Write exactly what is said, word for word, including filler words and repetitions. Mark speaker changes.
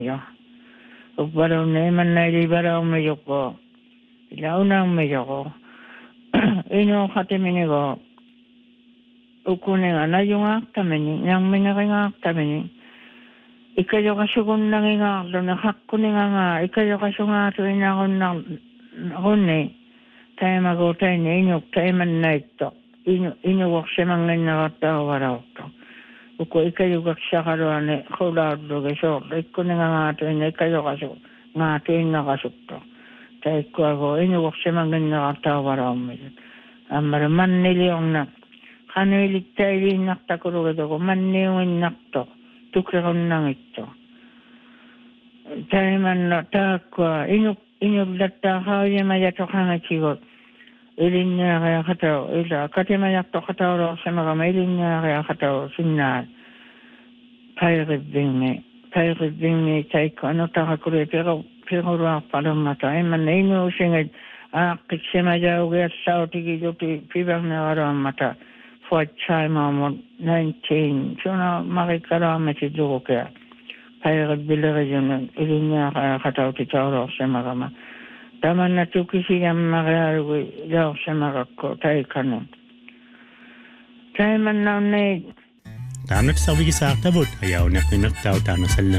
Speaker 1: ya uparo ne manai di barao me yoko ilauna me yoko ino khate mene go ukune ga na yunga tameni yang mena ga tameni ikayo ka sugun nang nga do na hakkune nga ikayo ka sunga to ina gon na gonne tayo mago tayo ne ino tayo man na ito ino ino wak semang nga ta wara to uko ikayo ka sakaro ane khola do ge so ikune nga to ina ikayo ka so nga to ina ka so to tayo ko go ino wak semang nga ta wara me amar man nili onna kaneli tayo nakta ko ro do man ne wen nakto tukron nang ito tayo man na ta ko ino ino datta ha ye ma ya to hanga chigo ilinya kaya kata ila kate ma ya to kata ro sama ga ilinya kaya kata sinna tayo bingi tayo bingi tayo ko ano ta ko re pero pero ro pa ro mata e man ino singa a kisema ja uga sa tigi joti piba na ro mata for time on nineteen sona marikara me ti joke tayo bilere jon ilinya kaya kata ti taro sama ga ma taman na tukisi yang magaru jauh sama ko tayo kanon tayo man na ne
Speaker 2: Tanat sa wigi sa aktabot ayaw na pinagtaw tanong sa